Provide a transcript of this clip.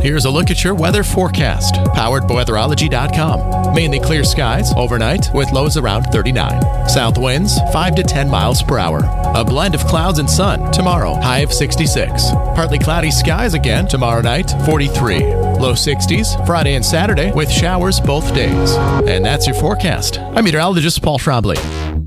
Here's a look at your weather forecast, powered by weatherology.com. Mainly clear skies overnight with lows around 39. South winds 5 to 10 miles per hour. A blend of clouds and sun tomorrow, high of 66. Partly cloudy skies again tomorrow night, 43. Low 60s Friday and Saturday with showers both days. And that's your forecast. I'm meteorologist Paul Trombley.